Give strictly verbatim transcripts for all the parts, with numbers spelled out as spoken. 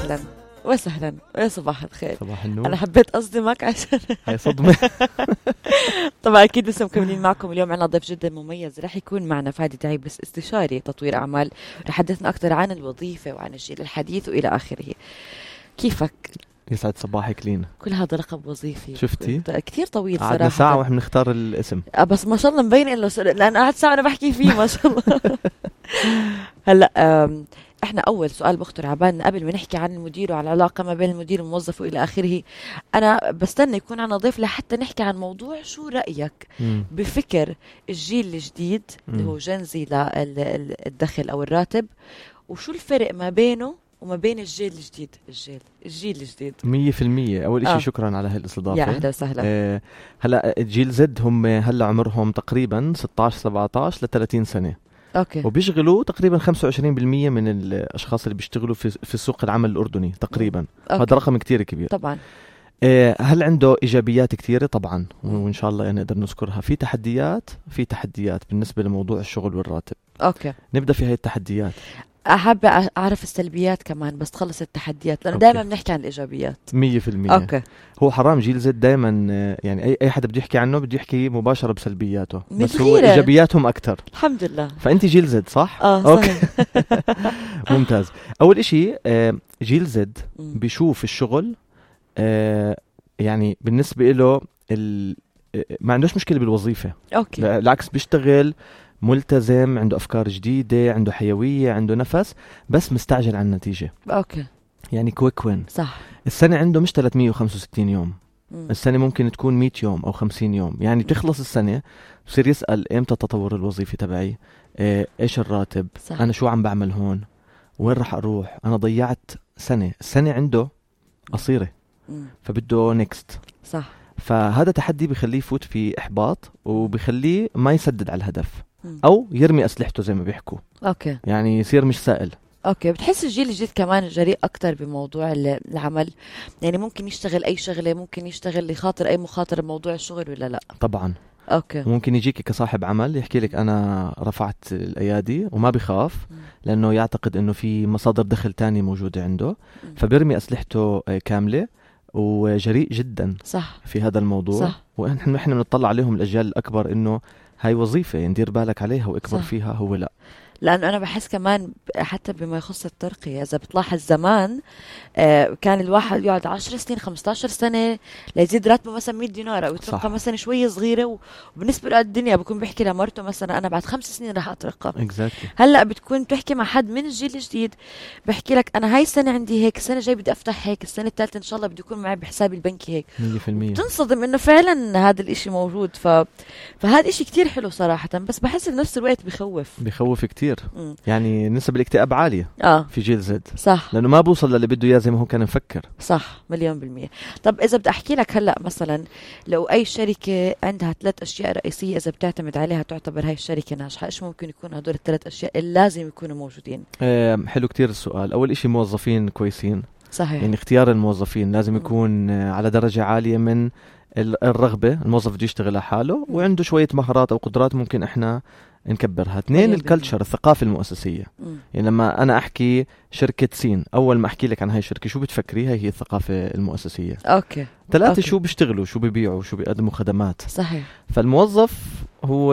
أهلا وسهلا ويا صباح الخير. صباح النور. أنا حبيت أصدمك عشان هاي صدمة. طبعا أكيد لسه مكملين معكم. اليوم عنا ضيف جدا مميز، رح يكون معنا فادي تعيبس، استشاري تطوير أعمال، رح يحدثنا أكثر عن الوظيفة وعن الجيل الحديث وإلى آخره. كيفك؟ يسعد صباحك لينا. كل هذا لقب وظيفي شفتي كتير طويل صراحة. قعدنا ساعة واحنا بنختار الاسم. أه بس ما شاء الله مبين إنه سر... لأن قعدت ساعة أنا بحكي فيه ما شاء الله. هلا احنا اول سؤال بخطر على بالنا قبل ما نحكي عن المدير وعن العلاقه ما بين المدير والموظف والى اخره، انا بستنى يكون عنا ضيف لحتى نحكي عن موضوع شو رايك مم. بفكر الجيل الجديد اللي هو جنزي للدخل او الراتب، وشو الفرق ما بينه وما بين الجيل الجديد. الجيل الجيل الجديد مية في المية. أول إشي آه. شكرا على هالاستضافة. يا أهلا وسهلا. آه هلا الجيل زد هم هلا عمرهم تقريبا ستة عشر سبعة عشر ل ثلاثين سنة. أوكي. وبيشغلوا تقريبا خمسة وعشرين بالمية من الأشخاص اللي بيشتغلوا في في سوق العمل الأردني تقريبا. هذا رقم كتير كبير طبعا. آه هل عنده إيجابيات كتيرة؟ طبعا، وإن شاء الله يعني نقدر نذكرها. في تحديات في تحديات بالنسبة لموضوع الشغل والراتب. أوكي. نبدأ في هاي التحديات. أحب أعرف السلبيات كمان بس تخلص التحديات، لأنه دائما بنحكي عن الإيجابيات. مية في المية. أوكي. هو حرام جيل زد دائما يعني أي أي حدا بده يحكي عنه بده يحكي مباشرة بسلبياته، بس هو إيجابياتهم أكتر. الحمد لله. فأنت جيل زد صح؟ آه أوكي. ممتاز. أول إشي جيل زد بيشوف الشغل يعني بالنسبة له ما عندوش مشكلة بالوظيفة. أوكي. بالعكس بيشتغل ملتزم، عنده أفكار جديدة، عنده حيوية، عنده نفس، بس مستعجل على النتيجة. أوكي. يعني كويك وين. صح. السنة السنة عنده مش ثلاثمية وخمسة وستين يوم. مم. السنة ممكن تكون مية يوم أو خمسين يوم. يعني تخلص السنة بصير يسأل إمتى التطور الوظيفي تبعي، إيه إيش الراتب، صح. أنا شو عم بعمل هون، وين رح أروح، أنا ضيعت سنة. السنة عنده قصيرة. مم. فبده نيكست. صح. فهذا تحدي بيخليه يفوت في إحباط وبيخليه ما يسدد على الهدف. مم. أو يرمي أسلحته زي ما بيحكوا. أوكي. يعني يصير مش سائل. اوكي. بتحس الجيل الجديد كمان جريء اكتر بموضوع العمل؟ يعني ممكن يشتغل اي شغله، ممكن يشتغل يخاطر اي مخاطره بموضوع الشغل ولا لا؟ طبعا. اوكي. ممكن يجيك كصاحب عمل يحكي لك انا رفعت الايادي وما بخاف، لانه يعتقد انه في مصادر دخل تاني موجوده عنده، فبيرمي اسلحته كامله وجريء جدا. صح. في هذا الموضوع. صح. ونحن نحن بنطلع عليهم الاجيال الاكبر انه هاي وظيفه يعني دير بالك عليها واكبر صح. فيها. هو لا، لأنه أنا بحس كمان حتى بما يخص الترقية، إذا بتلاحظ زمان آه كان الواحد يقعد عشر سنين خمسة عشر سنة ليزيد راتبه مثلا مية دينار أو يترقى مثلا شوية صغيرة، وبالنسبة له الدنيا بكون بيحكي لمرته مثلا أنا بعد خمس سنين راح أترقى. exactly. هلأ بتكون تحكي مع حد من الجيل الجديد بحكي لك أنا هاي السنة عندي هيك، السنة الجاي بدي أفتح هيك، السنة الثالثة إن شاء الله بدي يكون معي بحسابي البنكي هيك. مية في المية. تنصدم إنه فعلا هذا الإشي موجود. ف... فهذا إشي كتير حلو صراحة، بس بحس بنفس الوقت بخوف. بخوف كتير. م. يعني نسب الاكتئاب عالية آه. في جيل زد. صح. لأنه ما بوصل للي بده إياه زي ما هو كان مفكر. صح مليون بالمية. طب إذا بدي أحكي لك هلأ مثلا لو أي شركة عندها ثلاث أشياء رئيسية إذا بتعتمد عليها تعتبر هاي الشركة ناجحة، إيش ممكن يكون هدول الثلاث أشياء اللي لازم يكونوا موجودين؟ آه حلو كتير السؤال. أول إشي موظفين كويسين. صحيح. يعني اختيار الموظفين لازم يكون آه على درجة عالية من الرغبة. الموظف بده يشتغل لحاله وعنده شوية مهارات أو قدرات ممكن إحنا نكبرها. اثنين الكلتشر، الثقافة المؤسسية. مم. يعني لما أنا أحكي شركة سين، أول ما أحكي لك عن هاي الشركة شو بتفكري؟ هاي هي الثقافة المؤسسية. أوكي. ثلاثة شو بيشتغلوا، شو بيبيعوا، شو بيقدموا خدمات. صحيح. فالموظف هو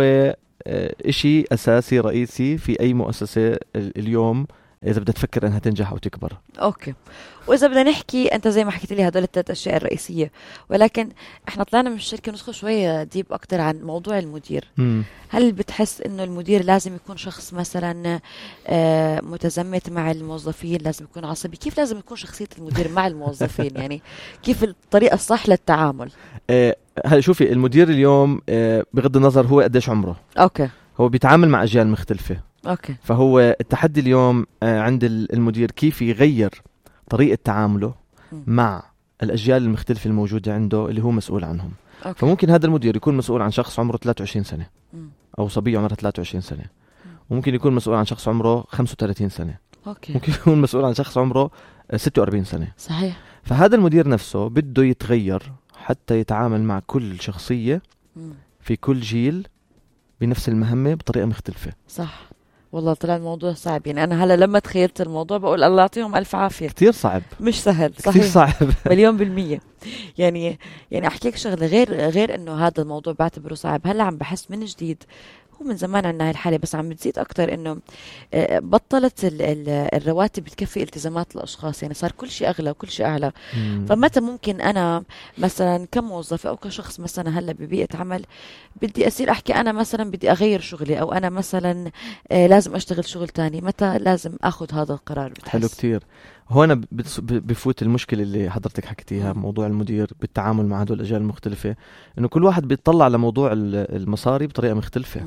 إشي أساسي رئيسي في أي مؤسسة اليوم إذا بدها تفكر أنها تنجح أو تكبر. أوكي. وإذا بدنا نحكي أنت زي ما حكيت لي هدول الثلاث أشياء الرئيسية، ولكن إحنا طلعنا من الشركة ندخل شوية ديب أكتر عن موضوع المدير. م. هل بتحس إنه المدير لازم يكون شخص مثلا آه متزمت مع الموظفين، لازم يكون عصبي؟ كيف لازم يكون شخصية المدير مع الموظفين؟ يعني كيف الطريقة الصح للتعامل؟ آه هل شوفي المدير اليوم آه بغض النظر هو قديش عمره. أوكي. هو بيتعامل مع أجيال مختلفة. أوكي. فهو التحدي اليوم آه عند المدير كيف يغير طريقة تعامله م. مع الأجيال المختلفة الموجودة عنده اللي هو مسؤول عنهم. أوكي. فممكن هذا المدير يكون مسؤول عن شخص عمره ثلاثة وعشرين سنة م. أو صبي عمره ثلاثة وعشرين سنة م. وممكن يكون مسؤول عن شخص عمره خمسة وثلاثين سنة. أوكي. ممكن يكون مسؤول عن شخص عمره ستة وأربعين سنة. صحيح. فهذا المدير نفسه بده يتغير حتى يتعامل مع كل شخصية م. في كل جيل بنفس المهمة بطريقة مختلفة. صح. والله طلع الموضوع صعب. يعني أنا هلا لما تخيلت الموضوع بقول الله يعطيهم ألف عافية. كتير صعب، مش سهل. صحيح. كتير صعب. مليون بالمية. يعني يعني أحكيك شغلة غير غير إنه هذا الموضوع بعتبره صعب. هلا عم بحس من جديد، هو من زمان عنا هاي الحالة بس عم بتزيد أكتر، إنه بطلت ال ال الرواتب بتكفي التزامات الأشخاص. يعني صار كل شيء أغلى وكل شيء أعلى. فمتى ممكن أنا مثلا كموظف أو كشخص مثلا هلا ببيئة عمل بدي أصير أحكي أنا مثلا بدي أغير شغلي، أو أنا مثلا لازم أشتغل شغل تاني، متى لازم أخذ هذا القرار؟ بتحس؟ حلو كتير. هنا بفوت المشكلة اللي حضرتك حكيتيها، موضوع المدير بالتعامل مع هدول الأجيال المختلفة، إنه كل واحد بيطلع لموضوع المصاري بطريقة مختلفة.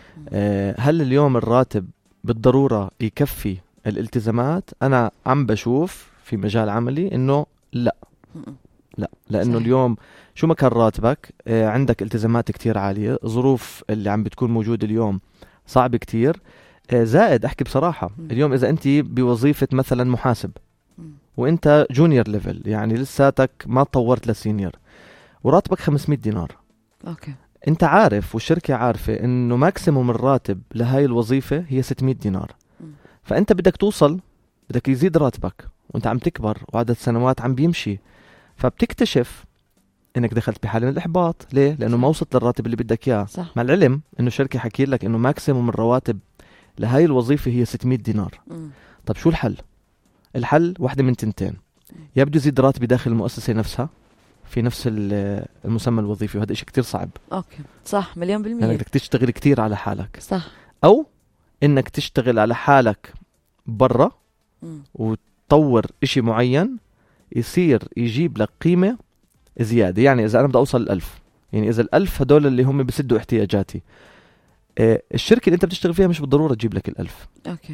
أه هل اليوم الراتب بالضرورة يكفي الالتزامات؟ أنا عم بشوف في مجال عملي إنه لا لا، لأنه صحيح. اليوم شو ما كان راتبك، أه عندك التزامات كتير عالية، ظروف اللي عم بتكون موجودة اليوم صعب كتير. زائد أحكي بصراحة، اليوم إذا أنت بوظيفة مثلا محاسب وأنت جونيور ليفل، يعني لساتك ما تطورت لسينيور، وراتبك خمسمية دينار، أوكي. أنت عارف والشركة عارفة إنه ماكسيموم الراتب لهاي الوظيفة هي ستمية دينار. فأنت بدك توصل، بدك يزيد راتبك وأنت عم تكبر وعدد السنوات عم بيمشي، فبتكتشف إنك دخلت بحالة من الإحباط. ليه؟ لأنه ما وصلت للراتب اللي بدك إياه، مع العلم إنه الشركة حكي لك إنه ماكسيموم الرواتب لهاي الوظيفة هي ستمية دينار. م. طب شو الحل؟ الحل واحدة من تنتين، يا بده يزيد راتبي داخل المؤسسة نفسها في نفس المسمى الوظيفي، وهذا إشي كتير صعب. أوكي صح، مليون بالمية. يعني بدك تشتغل كتير على حالك. صح. أو إنك تشتغل على حالك برا وتطور إشي معين يصير يجيب لك قيمة زيادة. يعني إذا أنا بدي أوصل الألف، يعني إذا الألف هدول اللي هم بسدوا احتياجاتي، الشركة اللي انت بتشتغل فيها مش بالضرورة تجيب لك الألف. اوكي.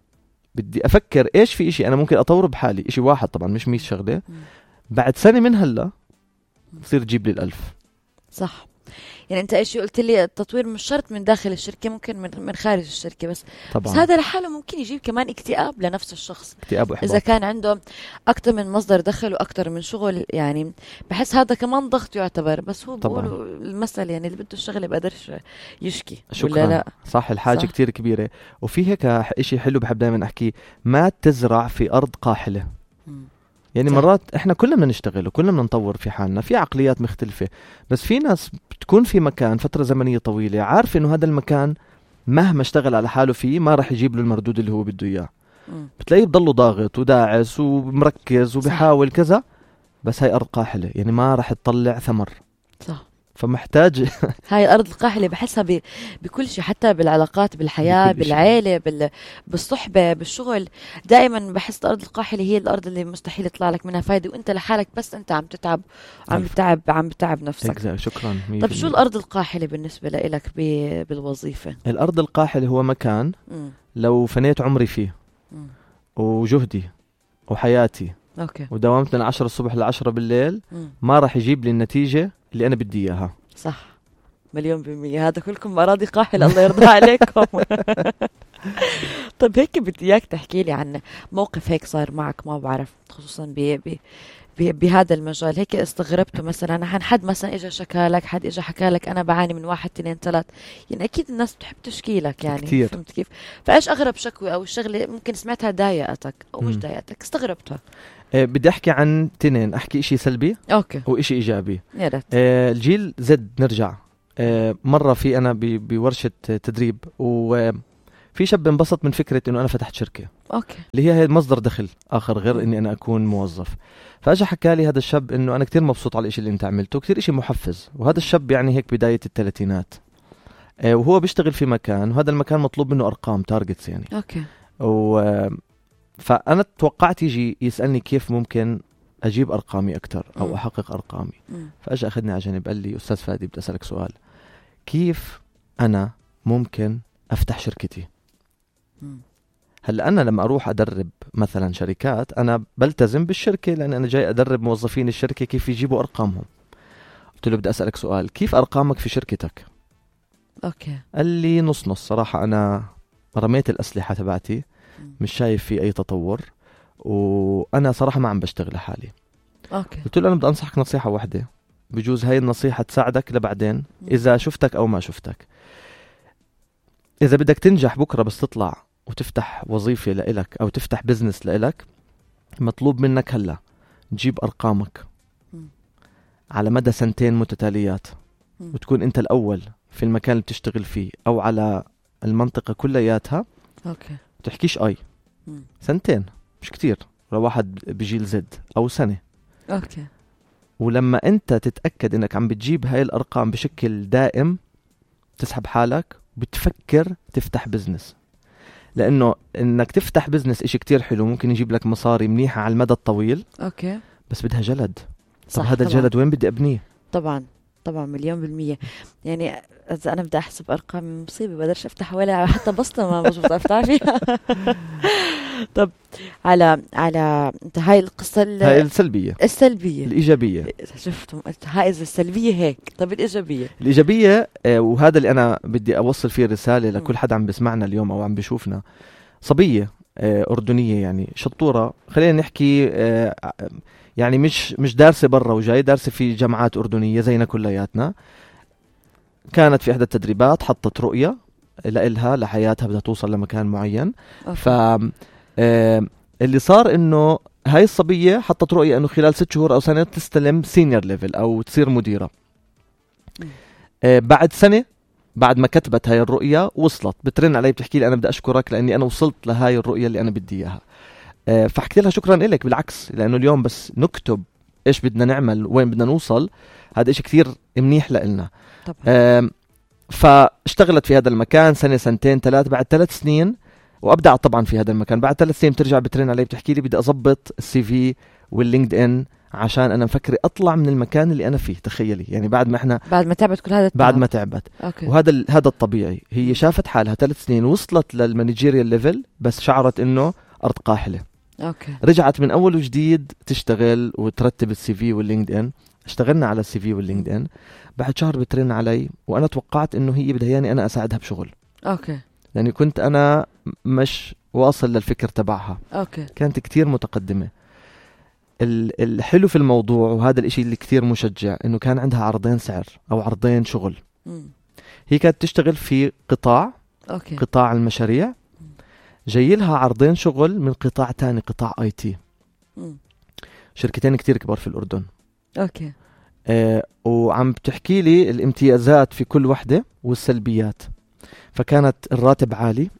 بدي افكر ايش في اشي انا ممكن اطوره بحالي، اشي واحد طبعا مش مية شغلة، بعد سنة من هلا تصير تجيب لي الألف. صح. يعني انت ايش قلت لي، التطوير مش شرط من داخل الشركة، ممكن من من خارج الشركة بس. طبعا. بس هذا لحاله ممكن يجيب كمان اكتئاب لنفس الشخص، اكتئاب وإحباط. اذا كان عنده اكثر من مصدر دخل واكثر من شغل. يعني بحس هذا كمان ضغط يعتبر، بس هو بيقولوا المثل يعني اللي بده الشغل بقدرش يشكي. شكرا. ولا لا؟ صح، الحاجة صح. كتير كبيرة. وفي هيك اشي حلو بحب دائما احكي، ما تزرع في ارض قاحلة. م. يعني صح. مرات احنا كلنا بدنا نشتغل وكلنا بدنا نطور في حالنا، في عقليات مختلفة، بس في ناس بتكون في مكان فترة زمنية طويلة عارف انه هذا المكان مهما اشتغل على حاله فيه ما راح يجيب له المردود اللي هو بده اياه. بتلاقيه بضله ضاغط وداعس ومركز وبيحاول صح. كذا، بس هاي ارض قاحلة، يعني ما راح تطلع ثمر. صح. فمحتاج هاي الأرض القاحلة بحسها ب... بكل شيء، حتى بالعلاقات، بالحياة، بالعائلة، بال... بالصحبة، بالشغل. دائما بحس الأرض القاحلة هي الأرض اللي مستحيل يطلع لك منها فايدة، وانت لحالك بس انت عم تتعب، عم بتعب عم بتعب نفسك. شكرا. طب شو الأرض القاحلة بالنسبة لك ب... بالوظيفة؟ الأرض القاحلة هو مكان م. لو فنيت عمري فيه م. وجهدي وحياتي أوكي. ودوامت من عشرة الصبح لعشرة بالليل م. ما راح يجيب لي النتيجة اللي أنا بدي إياها. صح، مليون بالمية. هذا كلكم أراضي قاحل، الله يرضى عليكم. طب هيك بدي إياك تحكي لي عن موقف هيك صار معك، ما بعرف خصوصا ب ب بهذا المجال، هيك استغربته مثلا عن حد مثلا اجى شكى لك، حد اجى حكى لك انا بعاني من واحد اثنين ثلاث. يعني اكيد الناس بتحب تشكي لك، يعني كتير. فهمت كيف؟ فايش اغرب شكوى او الشغله ممكن سمعتها ضايقتك او مش ضايقتك استغربتها؟ أه بدي احكي عن تنين، احكي اشي سلبي اوكي واشي ايجابي. يا ريت. أه الجيل زد نرجع. أه مره في انا بورشه تدريب، وفي شاب انبسط من فكره انه انا فتحت شركه اوكي اللي هي مصدر دخل اخر غير اني انا اكون موظف. فاجى حكى لي هذا الشاب انه انا كتير مبسوط على الاشي اللي انت عملته، كتير اشي محفز. وهذا الشاب يعني هيك بدايه الثلاثينات، أه وهو بيشتغل في مكان، وهذا المكان مطلوب منه ارقام تارجتس يعني. اوكي. و فانا توقعت يجي يسالني كيف ممكن اجيب ارقامي اكثر او م. احقق ارقامي. م. فاجى اخذني على جنب قال لي استاذ فادي بدي اسالك سؤال، كيف انا ممكن افتح شركتي؟ م. هلا انا لما اروح ادرب مثلا شركات انا بلتزم بالشركه لان انا جاي ادرب موظفين الشركه كيف يجيبوا ارقامهم. قلت له بدي اسالك سؤال، كيف ارقامك في شركتك؟ اوكي. قال لي نص نص صراحه، انا رميت الاسلحه تبعتي، مش شايف في اي تطور، وانا صراحه ما عم بشتغل لحالي. اوكي. قلت له انا بدي انصحك نصيحه واحده، بجوز هاي النصيحه تساعدك لبعدين اذا شفتك او ما شفتك. إذا بدك تنجح بكرة بس تطلع وتفتح وظيفة لإلك أو تفتح بزنس لإلك، مطلوب منك هلا تجيب أرقامك م. على مدى سنتين متتاليات م. وتكون أنت الأول في المكان اللي بتشتغل فيه أو على المنطقة كلياتها. أوكي. تحكيش أي م. سنتين مش كتير لو واحد بجيل زد أو سنة. أوكي. ولما أنت تتأكد أنك عم بتجيب هاي الأرقام بشكل دائم، تسحب حالك بتفكر تفتح بزنس، لأنه إنك تفتح بزنس إشي كتير حلو، ممكن يجيب لك مصاري منيحة على المدى الطويل. أوكي. بس بدها جلد. طب هذا الجلد وين بدي أبنيه؟ طبعا طبعا مليون بالمية. يعني إذا أنا بدي أحسب أرقام مصيبة بقدرش أفتح ولا حتى بسطة ما بزبط أفتح فيها. طب على على أنت هاي القصة هاي السلبية السلبية الإيجابية شفتم هاي إذا السلبية هيك. طب الإيجابية الإيجابية آه وهذا اللي أنا بدي أوصل فيه رسالة لكل حد عم بسمعنا اليوم أو عم بشوفنا. صبية آه أردنية يعني شطورة، خلينا نحكي آه يعني مش مش دارسة برا وجاي دارسة في جامعات أردنية زينا كلياتنا. كانت في إحدى التدريبات حطت رؤية لإلها لحياتها بدها توصل لمكان معين. ف آه اللي صار إنه هاي الصبية حطت رؤية إنه خلال ست شهور أو سنة تستلم سينيور ليفل أو تصير مديرة. آه بعد سنة بعد ما كتبت هاي الرؤية وصلت بترن علي بتحكي لي أنا بدي أشكرك لأني أنا وصلت لهاي الرؤية اللي أنا بدي إياها. آه فحكيت لها شكرا إلك، بالعكس لأنه اليوم بس نكتب إيش بدنا نعمل وين بدنا نوصل هذا إشي كتير منيح لإلنا. آه فاشتغلت في هذا المكان سنة سنتين ثلاث. بعد ثلاث سنين وأبدع طبعا في هذا المكان. بعد ثلاث سنين بترجع بترن علي بتحكي لي بدي أضبط السي في واللينكد إن عشان أنا مفكر أطلع من المكان اللي أنا فيه. تخيلي يعني بعد ما إحنا بعد ما تعبت كل هذا التعب. بعد ما تعبت. أوكي. وهذا ال... هذا الطبيعي. هي شافت حالها ثلاث سنين وصلت للمانجيريال ليفل بس شعرت إنه أرض قاحلة. أوكي. رجعت من أول وجديد تشتغل وترتب السي في واللينكد إن. اشتغلنا على السي في واللينكد إن. بعد شهر بترن علي وأنا توقعت إنه هي بدها يعني أنا أساعدها بشغل. أوكي. لأني كنت أنا مش واصل للفكر تبعها. أوكي. كانت كتير متقدمة. الحلو في الموضوع وهذا الاشي اللي كتير مشجع انه كان عندها عرضين سعر او عرضين شغل. م. هي كانت تشتغل في قطاع أوكي. قطاع المشاريع. جاي لها عرضين شغل من قطاع تاني قطاع اي تي. م. شركتين كتير كبار في الاردن. اوكي. آه وعم بتحكي لي الامتيازات في كل وحدة والسلبيات. فكانت الراتب عالي.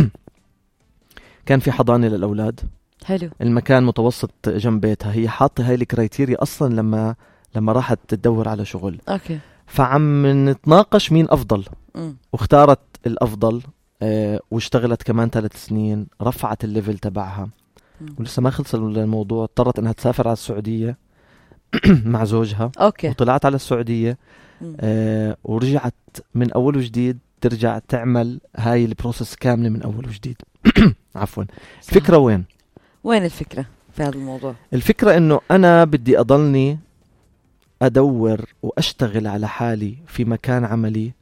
كان في حضانة للأولاد. حلو. المكان متوسط جنب بيتها. هي حاطة هاي الكرايتيريا أصلا لما لما راحت تدور على شغل. أوكي. فعم نتناقش مين أفضل. م. واختارت الأفضل. آه واشتغلت كمان ثلاث سنين رفعت الليفل تبعها. م. ولسه ما خلص الموضوع. اضطرت أنها تسافر على السعودية مع زوجها. أوكي. وطلعت على السعودية. آه ورجعت من أول وجديد ترجع تعمل هاي البروسس كاملة من أول وجديد. عفوا. الفكرة وين؟ وين الفكرة في هذا الموضوع؟ الفكرة إنه أنا بدي أضلني أدور وأشتغل على حالي في مكان عملي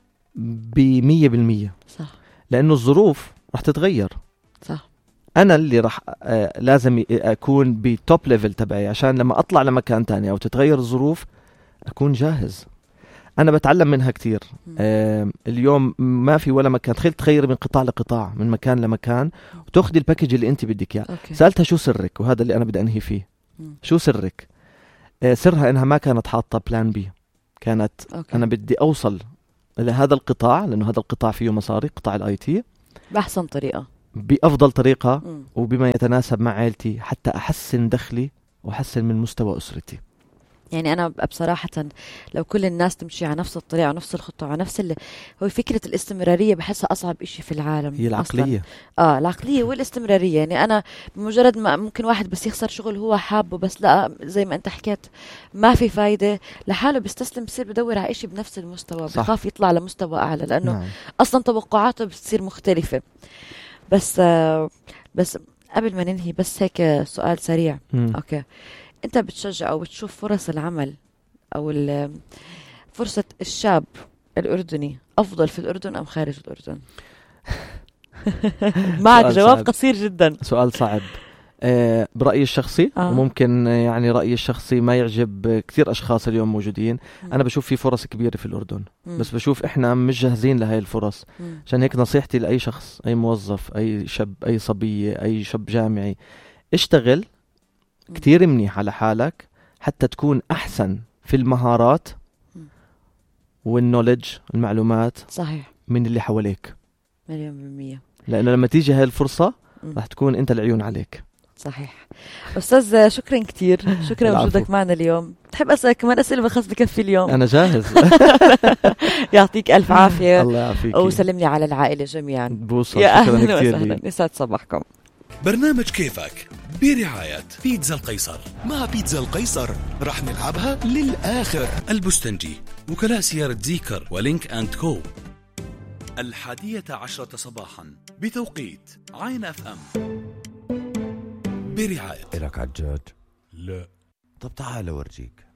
بمية بالمية. صح. لأنه الظروف رح تتغير. صح. أنا اللي رح آه لازم أكون بتوب ليفل تبعي عشان لما أطلع لمكان تاني أو تتغير الظروف أكون جاهز. أنا بتعلم منها كتير. آه اليوم ما في ولا مكان. تخيل تغير من قطاع لقطاع من مكان لمكان وتأخذي الباكج اللي أنت بدك إياه. سألتها شو سرك وهذا اللي أنا بدي أنهي فيه. مم. شو سرك؟ آه سرها إنها ما كانت حاطة بلان بي. كانت أوكي. أنا بدي أوصل إلى هذا القطاع لأنه هذا القطاع فيه مصاري قطاع الآي تي بأحسن طريقة بأفضل طريقة. مم. وبما يتناسب مع عائلتي حتى أحسن دخلي وأحسن من مستوى أسرتي. يعني أنا بصراحة لو كل الناس تمشي على نفس الطريقة ونفس الخطة ونفس اللي هو فكرة الاستمرارية بحسها أصعب إشي في العالم. هي العقلية. آه العقلية والاستمرارية. يعني أنا بمجرد ما ممكن واحد بس يخسر شغل هو حابه بس لا زي ما أنت حكيت ما في فايدة لحاله بيستسلم بصير بدور على إشي بنفس المستوى. بخاف يطلع لمستوى أعلى لأنه نعم. أصلا توقعاته بتصير مختلفة. بس آه بس قبل ما ننهي بس هيك سؤال سريع. م. أوكي. أنت بتشجع أو بتشوف فرص العمل أو فرصة الشاب الأردني أفضل في الأردن أم خارج الأردن؟ معك جواب صعب. قصير جدا. سؤال صعب. آه برأيي الشخصي آه. وممكن يعني رأيي الشخصي ما يعجب كثير أشخاص اليوم موجودين. م. أنا بشوف في فرص كبيرة في الأردن، م. بس بشوف إحنا مش جاهزين لهاي الفرص. م. عشان هيك نصيحتي لأي شخص، أي موظف، أي شاب، أي صبية، أي شاب جامعي، اشتغل م. كتير منيح على حالك حتى تكون أحسن في المهارات والنولج، المعلومات، صحيح، من اللي حواليك مليون بالمية. لأنه لما تيجي هاي الفرصة رح تكون أنت العيون عليك. صحيح. أستاذ شكرا كتير، شكرا وجودك معنا اليوم. تحب أسألك كمان أسئلة بخص بكفي اليوم؟ أنا جاهز. يعطيك ألف عافية. الله يعافيك وسلم لي على العائلة جميعا. بوصل. شكرا كتير. يسعد صباحكم. برنامج كيفك برعاية بيتزا القيصر. مع بيتزا القيصر رح نلعبها للآخر. البستنجي، وكلاء سيارة زيكر ولينك أند كو. الحادية عشرة صباحا بتوقيت عين أف أم برعاية. إلك عجاج؟ لا. طب تعال أورجيك.